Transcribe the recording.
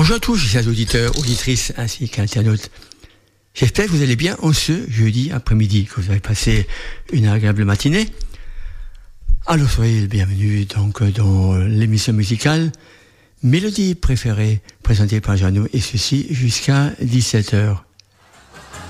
Bonjour à tous, chers auditeurs, auditrices ainsi qu'internautes. J'espère que vous allez bien en ce jeudi après-midi, que vous avez passé une agréable matinée. Alors soyez le bienvenu donc dans l'émission musicale Mélodie préférée présentée par Jeannot, et ceci jusqu'à 17h.